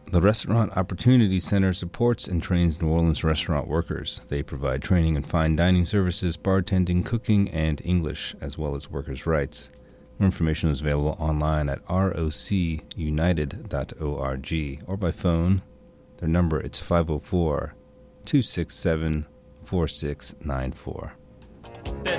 The Restaurant Opportunity Center supports and trains New Orleans restaurant workers. They provide training in fine dining services, bartending, cooking, and English, as well as workers' rights. More information is available online at rocunited.org or by phone. Their number is 504-267-4694.